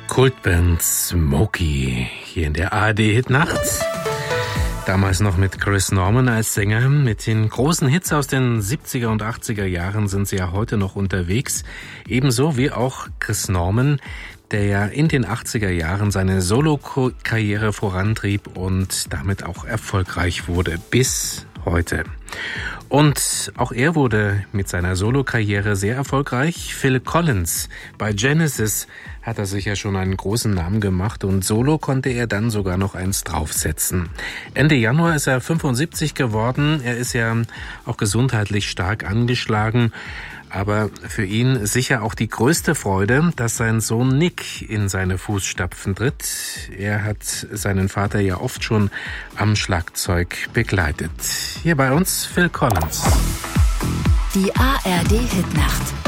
Kultband Smokey hier in der ARD-Hitnacht. Damals noch mit Chris Norman als Sänger. Mit den großen Hits aus den 70er und 80er Jahren sind sie ja heute noch unterwegs. Ebenso wie auch Chris Norman, der ja in den 80er Jahren seine Solo-Karriere vorantrieb und damit auch erfolgreich wurde. Bis heute. Und auch er wurde mit seiner Solo-Karriere sehr erfolgreich. Phil Collins bei Genesis hat er sich ja schon einen großen Namen gemacht und solo konnte er dann sogar noch eins draufsetzen. Ende Januar ist er 75 geworden. Er ist ja auch gesundheitlich stark angeschlagen. Aber für ihn sicher auch die größte Freude, dass sein Sohn Nick in seine Fußstapfen tritt. Er hat seinen Vater ja oft schon am Schlagzeug begleitet. Hier bei uns Phil Collins. Die ARD-Hitnacht.